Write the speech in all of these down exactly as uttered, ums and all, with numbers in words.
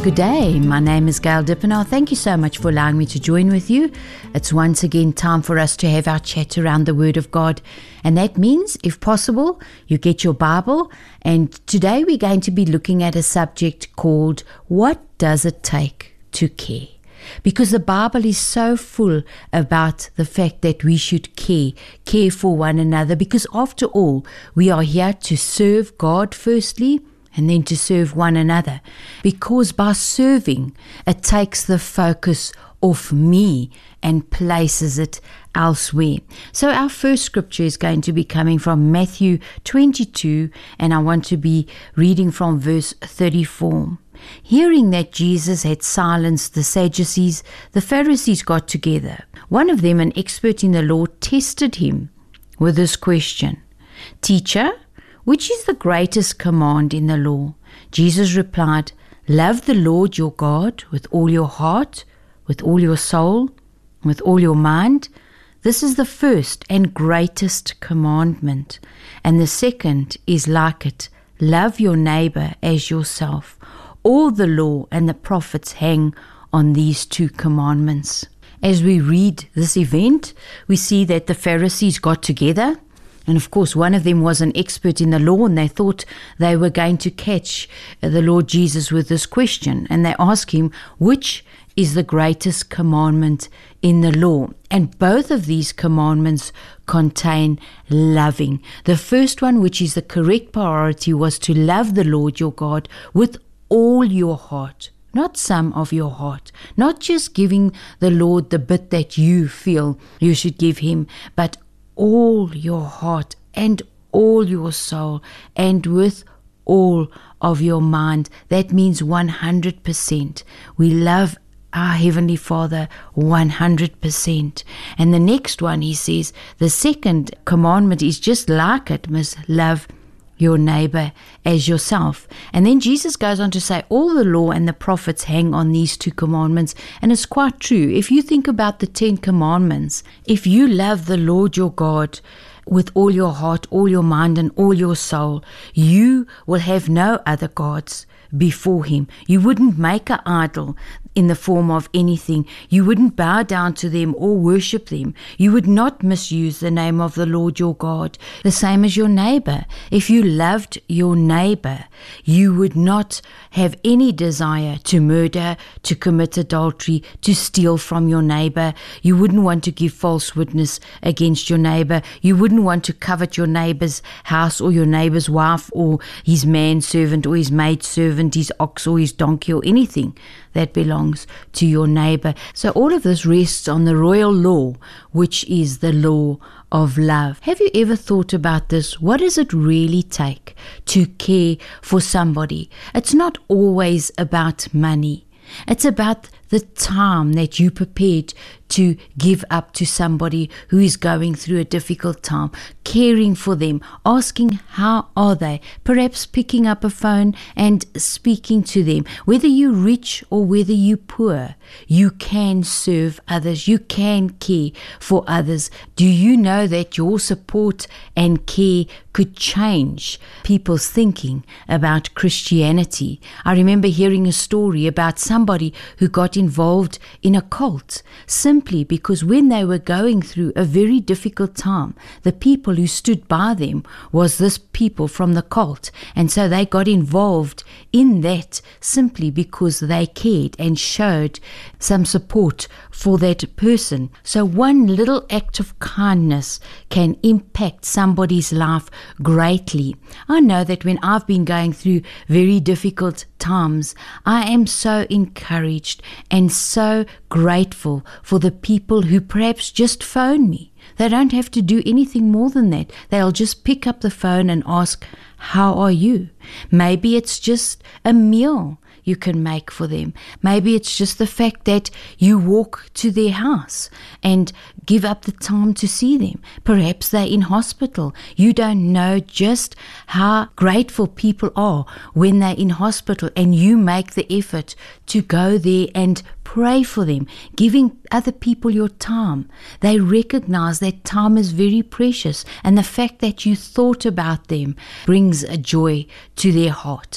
Good day, my name is Gail Dippenaar. Thank you so much for allowing me to join with you. It's once again time for us to have our chat around the Word of God. And that means, if possible, you get your Bible. And today we're going to be looking at a subject called, What Does It Take to Care? Because the Bible is so full about the fact that we should care, care for one another. Because after all, we are here to serve God firstly, and then to serve one another. Because by serving, it takes the focus off me and places it elsewhere. So our first scripture is going to be coming from Matthew twenty-two, and I want to be reading from verse thirty-four. Hearing that Jesus had silenced the Sadducees, the Pharisees got together. One of them, an expert in the law, tested him with this question, "Teacher, which is the greatest command in the law?" Jesus replied, "Love the Lord your God with all your heart, with all your soul, with all your mind. This is the first and greatest commandment. And the second is like it. Love your neighbor as yourself. All the law and the prophets hang on these two commandments." As we read this event, we see that the Pharisees got together. And of course, one of them was an expert in the law, and they thought they were going to catch the Lord Jesus with this question. And they asked him, which is the greatest commandment in the law? And both of these commandments contain loving. The first one, which is the correct priority, was to love the Lord your God with all your heart. Not some of your heart, not just giving the Lord the bit that you feel you should give him, but all your heart and all your soul and with all of your mind. That means one hundred percent. We love our Heavenly Father one hundred percent. And the next one, he says, the second commandment is just like it, must love your neighbor as yourself. And then Jesus goes on to say all the law and the prophets hang on these two commandments. And it's quite true. If you think about the Ten Commandments, if you love the Lord your God with all your heart, all your mind, and all your soul, you will have no other gods before him. You wouldn't make an idol in the form of anything. You wouldn't bow down to them or worship them. You would not misuse the name of the Lord your God. The same as your neighbor. If you loved your neighbor, you would not have any desire to murder, to commit adultery, to steal from your neighbor. You wouldn't want to give false witness against your neighbor. You wouldn't want to covet your neighbor's house or your neighbor's wife or his manservant or his maidservant, his ox or his donkey or anything that belongs to your neighbor. So all of this rests on the royal law, which is the law of love. Have you ever thought about this? What does it really take to care for somebody? It's not always about money. It's about the time that you prepared to give up to somebody who is going through a difficult time, caring for them, asking how are they, perhaps picking up a phone and speaking to them. Whether you're rich or whether you're poor, you can serve others, you can care for others. Do you know that your support and care could change people's thinking about Christianity? I remember hearing a story about somebody who got involved in a cult simply because when they were going through a very difficult time, the people who stood by them was this people from the cult, and so they got involved in that simply because they cared and showed some support for that person. So one little act of kindness can impact somebody's life greatly. I know that when I've been going through very difficult times, I am so encouraged and so grateful for the people who perhaps just phone me. They don't have to do anything more than that. They'll just pick up the phone and ask, how are you? Maybe it's just a meal you can make for them. Maybe it's just the fact that you walk to their house and give up the time to see them. Perhaps they're in hospital. You don't know just how grateful people are when they're in hospital, and you make the effort to go there and pray for them, giving other people your time. They recognize that time is very precious, and the fact that you thought about them brings a joy to their heart.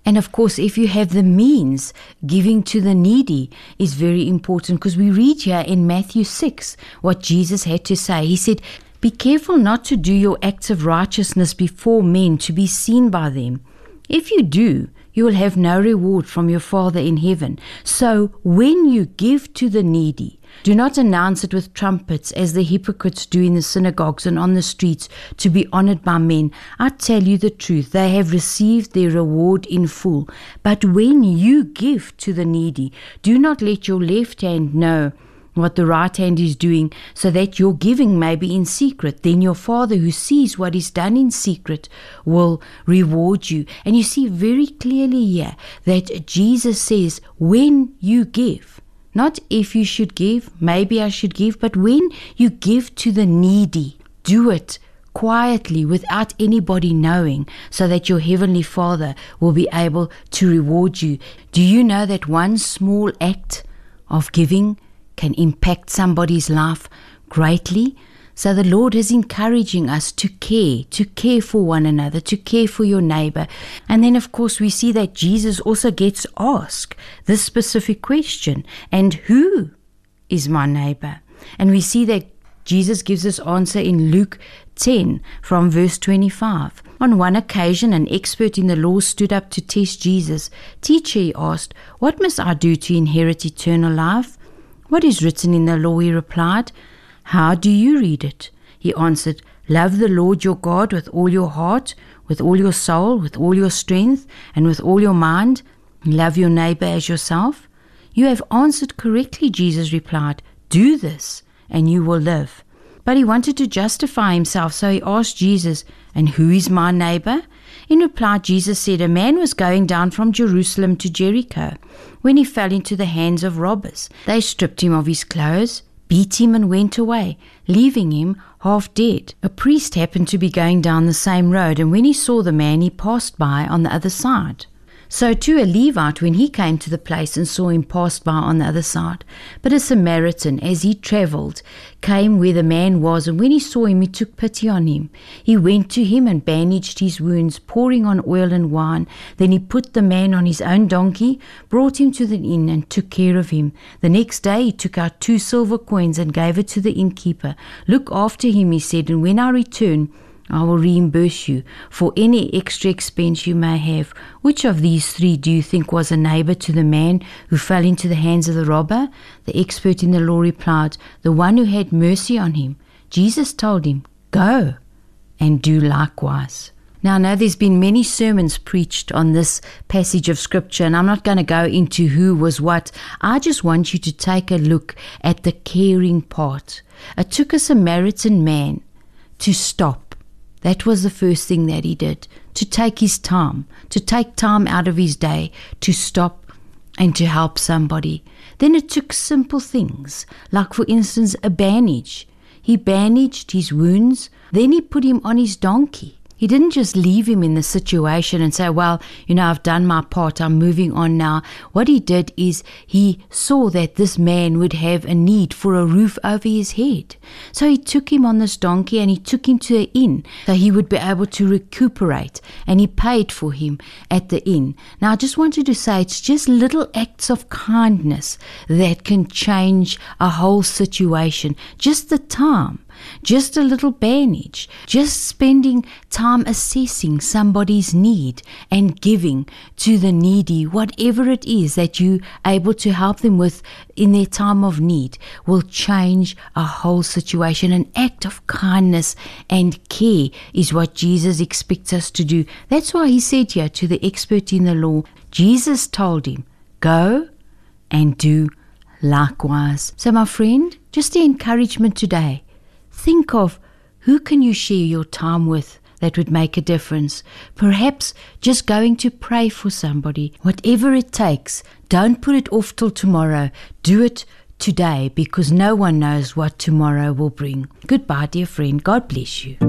And of course, if you have the means, giving to the needy is very important, because we read here in Matthew six what Jesus had to say. He said, "Be careful not to do your acts of righteousness before men to be seen by them. If you do, you will have no reward from your Father in heaven. So when you give to the needy, do not announce it with trumpets as the hypocrites do in the synagogues and on the streets to be honored by men. I tell you the truth, they have received their reward in full. But when you give to the needy, do not let your left hand know what the right hand is doing, so that your giving may be in secret. Then your Father who sees what is done in secret will reward you." And you see very clearly here that Jesus says, when you give, not if you should give, maybe I should give, but when you give to the needy, do it quietly without anybody knowing, so that your Heavenly Father will be able to reward you. Do you know that one small act of giving can impact somebody's life greatly? So the Lord is encouraging us to care, to care for one another, to care for your neighbor. And then of course we see that Jesus also gets asked this specific question, and who is my neighbor? And we see that Jesus gives this answer in Luke ten from verse twenty-five. On one occasion, an expert in the law stood up to test Jesus. "Teacher," he asked, "what must I do to inherit eternal life?" "What is written in the law?" he replied. "How do you read it?" He answered, "Love the Lord your God with all your heart, with all your soul, with all your strength, and with all your mind. Love your neighbor as yourself." "You have answered correctly," Jesus replied. "Do this, and you will live." But he wanted to justify himself, so he asked Jesus, "And who is my neighbor?" In reply, Jesus said, "A man was going down from Jerusalem to Jericho when he fell into the hands of robbers. They stripped him of his clothes, beat him, and went away, leaving him half dead. A priest happened to be going down the same road, and when he saw the man, he passed by on the other side. So too a Levite, when he came to the place and saw him, passed by on the other side. But a Samaritan, as he travelled, came where the man was, and when he saw him, he took pity on him. He went to him and bandaged his wounds, pouring on oil and wine. Then he put the man on his own donkey, brought him to the inn, and took care of him. The next day he took out two silver coins and gave it to the innkeeper. "Look after him," he said, "and when I return, I will reimburse you for any extra expense you may have." Which of these three do you think was a neighbor to the man who fell into the hands of the robber? The expert in the law replied, "The one who had mercy on him." Jesus told him, "Go and do likewise." Now, I know there's been many sermons preached on this passage of Scripture, and I'm not going to go into who was what. I just want you to take a look at the caring part. It took a Samaritan man to stop. That was the first thing that he did, to take his time, to take time out of his day, to stop and to help somebody. Then it took simple things, like for instance a bandage. He bandaged his wounds, then he put him on his donkey. He didn't just leave him in the situation and say, "Well, you know, I've done my part, I'm moving on now." What he did is he saw that this man would have a need for a roof over his head. So he took him on this donkey and he took him to an inn so he would be able to recuperate, and he paid for him at the inn. Now, I just wanted to say it's just little acts of kindness that can change a whole situation. Just the time. Just a little bandage, just spending time assessing somebody's need and giving to the needy, whatever it is that you're able to help them with in their time of need, will change a whole situation. An act of kindness and care is what Jesus expects us to do. That's why he said here to the expert in the law, Jesus told him, "Go and do likewise." So my friend, just the encouragement today, think of who can you share your time with that would make a difference. Perhaps just going to pray for somebody. Whatever it takes, don't put it off till tomorrow. Do it today, because no one knows what tomorrow will bring. Goodbye, dear friend. God bless you.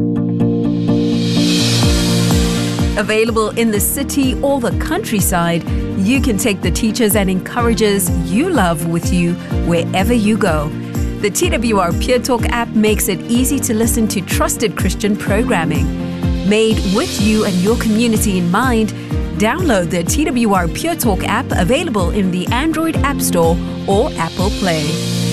Available in the city or the countryside, you can take the teachers and encouragers you love with you wherever you go. The T W R Peer Talk app makes it easy to listen to trusted Christian programming. Made with you and your community in mind, Download the T W R Pure Talk app, available in the Android App Store or Apple Play.